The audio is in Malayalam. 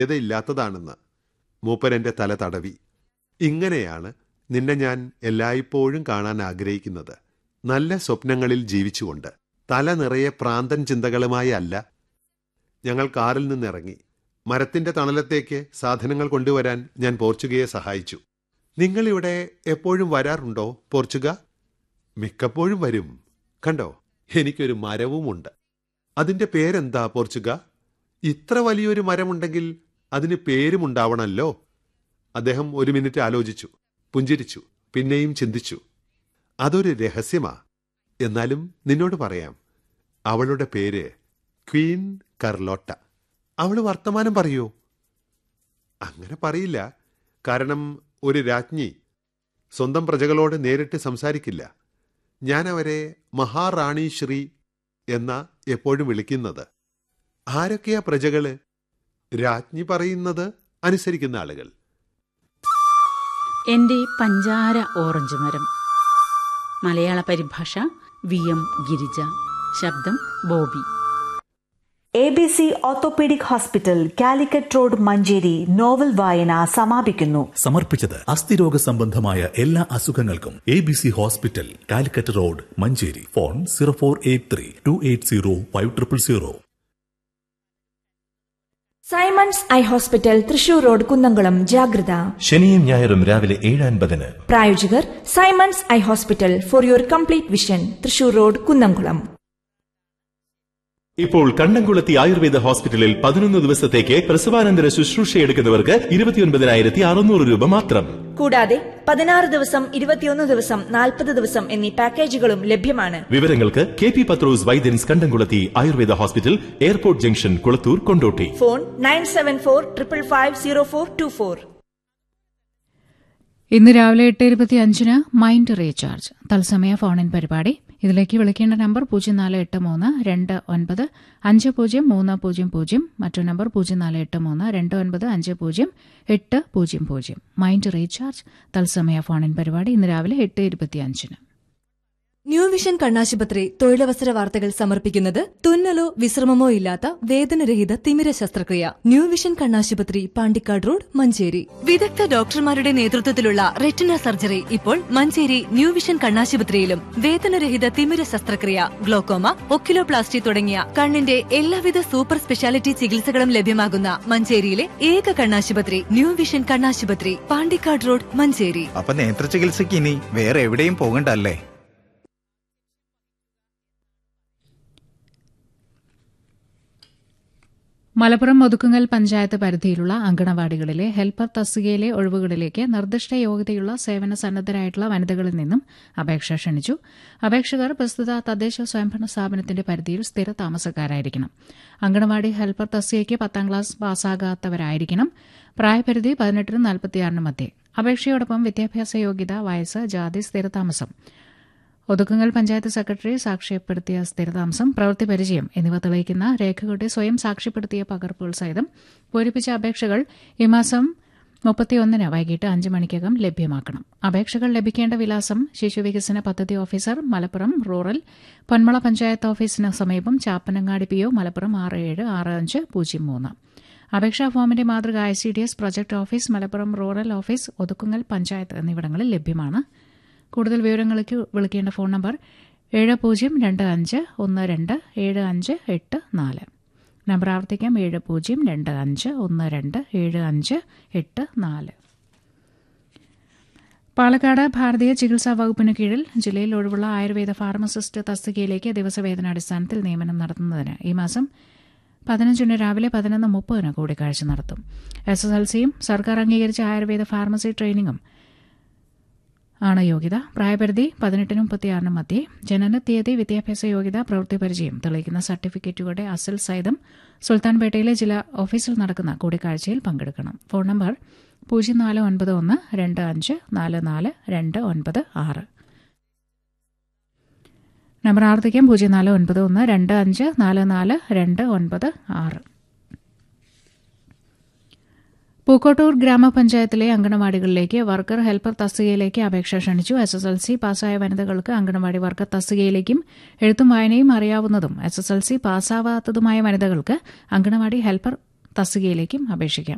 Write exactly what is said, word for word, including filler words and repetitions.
ഇല്ലാത്തതാണെന്ന്. മൂപ്പരെന്റെ തല തടവി. ഇങ്ങനെയാണ് നിന്നെ ഞാൻ എല്ലായ്പ്പോഴും കാണാൻ ആഗ്രഹിക്കുന്നത്. നല്ല സ്വപ്നങ്ങളിൽ ജീവിച്ചുകൊണ്ട്, തല നിറയെ പ്രാന്തൻ ചിന്തകളുമായി അല്ല. ഞങ്ങൾ കാറിൽ നിന്നിറങ്ങി. മരത്തിന്റെ തണലത്തേക്ക് സാധനങ്ങൾ കൊണ്ടുവരാൻ ഞാൻ പോർച്ചുഗയെ സഹായിച്ചു. നിങ്ങളിവിടെ എപ്പോഴും വരാറുണ്ടോ പോർച്ചുഗ? മിക്കപ്പോഴും വരും. കണ്ടോ, എനിക്കൊരു മരവുമുണ്ട്. അതിന്റെ പേരെന്താ പോർച്ചുഗ? ഇത്ര വലിയൊരു മരമുണ്ടെങ്കിൽ അതിന് പേരുമുണ്ടാവണമല്ലോ. അദ്ദേഹം ഒരു മിനിറ്റ് ആലോചിച്ചു, പുഞ്ചിരിച്ചു, പിന്നെയും ചിന്തിച്ചു. അതൊരു രഹസ്യമാ. എന്നാലും നിന്നോട് പറയാം. അവളുടെ പേര് ക്വീൻ കർലോട്ട. അവള് വർത്തമാനം പറയോ? അങ്ങനെ പറയില്ല. കാരണം ഒരു രാജ്ഞി സ്വന്തം പ്രജകളോട് നേരിട്ട് സംസാരിക്കില്ല. ഞാൻ അവരെ മഹാറാണി ശ്രീ എന്ന എപ്പോഴും വിളിക്കുന്നത്. ആരൊക്കെയാ പ്രജകള്? രാജ്ഞി പറയുന്നത് അനുസരിക്കുന്ന ആളുകൾ. എന്റെ പഞ്ചാര ഓറഞ്ച് മരം. മലയാള പരിഭാഷ വി എം ഗിരിജ. ശബ്ദം Bobby. A B C orthopaedic hospital, Calicut road, Manjeri. Novel വായന സമാപിക്കുന്നു. സമർപ്പിച്ചത് അസ്ഥിരോഗ സംബന്ധമായ എല്ലാ അസുഖങ്ങൾക്കും A B C hospital, Calicut road, Manjeri. Phone zero four eight three to eight zero five triple zero. Symons eye hospital, Thrissur road, Kunnamkulam. ജാഗ്രത. ശനിയും ഞായറും രാവിലെ ഏഴ് അൻപതിന്. പ്രായോജകർ Symons eye hospital, for your complete vision, Thrissur road, Kunnamkulam. ഇപ്പോൾ കണ്ണംകുളത്തി ആയുർവേദ ഹോസ്പിറ്റലിൽ പതിനൊന്ന് ദിവസത്തേക്ക് പ്രസവാനന്തര ശുശ്രൂഷയെടുക്കുന്നവർക്ക് ഇരുപത്തിയൊൻപതിനായിരത്തി അറുന്നൂറ് രൂപ മാത്രം. കൂടാതെ പതിനാറ് ദിവസം, ഇരുപത്തിയൊന്ന് ദിവസം, നാൽപ്പത് ദിവസം എന്നീ പാക്കേജുകളും ലഭ്യമാണ്. വിവരങ്ങൾക്ക് കെ പി പത്രോസ് വൈദ്യൻസ്, കണ്ടംകുളത്തി Ayurveda hospital, airport junction, Kulathur, Kondotty. Phone nine seven four triple five zero four to four. ഇന്ന് രാവിലെ എട്ട് ഇരുപത്തി അഞ്ചിന് മൈൻഡ് റീചാർജ് തത്സമയ ഫോണിൻ പരിപാടി. ഇതിലേക്ക് വിളിക്കേണ്ട നമ്പർ പൂജ്യം നാല് എട്ട് മൂന്ന് രണ്ട് ഒൻപത് അഞ്ച് പൂജ്യം മൂന്ന് പൂജ്യം പൂജ്യം. മറ്റൊരു നമ്പർ പൂജ്യം നാല് എട്ട് മൂന്ന് രണ്ട് ഒൻപത് അഞ്ച് പൂജ്യം എട്ട് പൂജ്യം പൂജ്യം. മൈൻഡ് റീചാർജ് തത്സമയ ഫോണിൻ പരിപാടി ഇന്ന് രാവിലെ എട്ട് ഇരുപത്തി അഞ്ചിന്. ന്യൂ വിഷൻ കണ്ണാശുപത്രി തൊഴിലവസര വാർത്തകൾ സമർപ്പിക്കുന്നത് തുന്നലോ വിശ്രമമോ ഇല്ലാത്ത വേദനരഹിത തിമിര ശസ്ത്രക്രിയ. ന്യൂ വിഷൻ കണ്ണാശുപത്രി, പാണ്ടിക്കാട് റോഡ്, മഞ്ചേരി. വിദഗ്ധ ഡോക്ടർമാരുടെ നേതൃത്വത്തിലുള്ള റെറ്റിന സർജറി ഇപ്പോൾ മഞ്ചേരി ന്യൂ വിഷൻ കണ്ണാശുപത്രിയിലും. വേദനരഹിത തിമിര ശസ്ത്രക്രിയ, ഗ്ലോക്കോമ, ഒക്കിലോപ്ലാസ്റ്റി തുടങ്ങിയ കണ്ണിന്റെ എല്ലാവിധ സൂപ്പർ സ്പെഷ്യാലിറ്റി ചികിത്സകളും ലഭ്യമാകുന്ന മഞ്ചേരിയിലെ ഏക കണ്ണാശുപത്രി ന്യൂ വിഷൻ കണ്ണാശുപത്രി, പാണ്ടിക്കാട് റോഡ്, മഞ്ചേരി. അപ്പൊ നേത്ര ചികിത്സയ്ക്ക് ഇനി വേറെ എവിടെയും പോകണ്ടല്ലേ? മലപ്പുറം ഒതുക്കുങ്ങൽ പഞ്ചായത്ത് പരിധിയിലുള്ള അങ്കണവാടികളിലെ ഹെൽപ്പർ തസ്തികയിലെ ഒഴിവുകളിലേക്ക് നിർദ്ദിഷ്ട യോഗ്യതയുള്ള സേവന സന്നദ്ധരായിട്ടുള്ള വനിതകളിൽ നിന്നും അപേക്ഷ ക്ഷണിച്ചു. അപേക്ഷകർ പ്രസ്തുത തദ്ദേശ സ്വയംഭരണ സ്ഥാപനത്തിന്റെ പരിധിയിൽ സ്ഥിര താമസക്കാരായിരിക്കണം. അങ്കണവാടി ഹെൽപ്പർ തസ്തികയ്ക്ക് പത്താം ക്ലാസ് പാസ്സാകാത്തവരായിരിക്കണം. പ്രായപരിധി പതിനെട്ടിനും നാൽപ്പത്തിയാറിനും മധ്യേ. അപേക്ഷയോടൊപ്പം വിദ്യാഭ്യാസ യോഗ്യത, വയസ്സ്, ജാതി, സ്ഥിരതാമസം, ഒതുക്കുങ്ങൽ പഞ്ചായത്ത് സെക്രട്ടറി സാക്ഷ്യപ്പെടുത്തിയ സ്ഥിരതാമസം, പ്രവൃത്തി പരിചയം എന്നിവ തെളിയിക്കുന്ന രേഖകളുടെ സ്വയം സാക്ഷ്യപ്പെടുത്തിയ പകർപ്പുകൾ സഹിതം പൂരിപ്പിച്ച അപേക്ഷകൾ ഈ മാസം മുപ്പത്തിയൊന്നിന് വൈകിട്ട് അഞ്ച് മണിക്കകം ലഭ്യമാക്കണം. അപേക്ഷകൾ ലഭിക്കേണ്ട വിലാസം ശിശുവികസന പദ്ധതി ഓഫീസർ, മലപ്പുറം റൂറൽ, പൊന്മള പഞ്ചായത്ത് ഓഫീസിന് സമീപം, ചാപ്പനങ്ങാടി പി ഒ, മലപ്പുറം ആറ് ഏഴ് ആറ് അഞ്ച് പൂജ്യം മൂന്ന്. അപേക്ഷാ ഫോമിന്റെ മാതൃക I C D S project office, Malappuram rural office, Othukkungal panchayat എന്നിവിടങ്ങളിൽ ലഭ്യമാണ്. കൂടുതൽ വിവരങ്ങൾക്ക് വിളിക്കേണ്ട ഫോൺ നമ്പർ ഏഴ് പൂജ്യം രണ്ട് അഞ്ച് ഒന്ന് രണ്ട് ഏഴ് അഞ്ച് എട്ട് നാല്. നമ്പർ ആവർത്തിക്കാം, ഏഴ് പൂജ്യം രണ്ട് അഞ്ച് ഒന്ന് രണ്ട് ഏഴ് അഞ്ച് എട്ട് നാല്. പാലക്കാട് ഭാരതീയ ചികിത്സാ വകുപ്പിന് കീഴിൽ ജില്ലയിൽ ഒഴിവുള്ള ആയുർവേദ ഫാർമസിസ്റ്റ് തസ്തികയിലേക്ക് ദിവസവേതനാടിസ്ഥാനത്തിൽ നിയമനം നടത്തുന്നതിന് ഈ മാസം പതിനഞ്ചിന് രാവിലെ പതിനൊന്ന് മുപ്പതിന് കൂടിക്കാഴ്ച നടത്തും. എസ് എസ് എൽ സിയും സർക്കാർ അംഗീകരിച്ച ആയുർവേദ ഫാർമസി ട്രെയിനിങ്ങും ആണ് യോഗ്യത. പ്രായപരിധി പതിനെട്ടിനും മുപ്പത്തിയാറിനും മധ്യേ. ജനന തീയതി, വിദ്യാഭ്യാസ യോഗ്യത, പ്രവൃത്തി പരിചയം തെളിയിക്കുന്ന സർട്ടിഫിക്കറ്റുകളുടെ അസൽ സഹിതം സുൽത്താൻപേട്ടയിലെ ജില്ലാ ഓഫീസിൽ നടക്കുന്ന കൂടിക്കാഴ്ചയിൽ പങ്കെടുക്കണം. ഫോൺ നമ്പർ പൂജ്യം നാല് ഒൻപത് ഒന്ന് രണ്ട് അഞ്ച് നാല് നാല് രണ്ട് ഒൻപത് ആറ്. നമ്പർ ആവർത്തിക്കാം, പൂജ്യം നാല് ഒൻപത് ഒന്ന് രണ്ട് അഞ്ച് നാല് നാല് രണ്ട് ഒൻപത് ആറ്. പൂക്കോട്ടൂർ ഗ്രാമപഞ്ചായത്തിലെ അങ്കണവാടികളിലേക്ക് വർക്കർ ഹെൽപ്പർ തസ്തികയിലേക്ക് അപേക്ഷ ക്ഷണിച്ചു. എസ് എസ് എൽ സി പാസ്സായ വനിതകൾക്ക് അങ്കണവാടി വർക്കർ തസ്തികയിലേക്കും എഴുത്തും വായനയും അറിയാവുന്നതും എസ് എസ് എൽ സി പാസ്സാവാത്തതുമായ വനിതകൾക്ക് അങ്കണവാടി ഹെൽപ്പർ തസ്തികയിലേക്കും അപേക്ഷിക്കാം.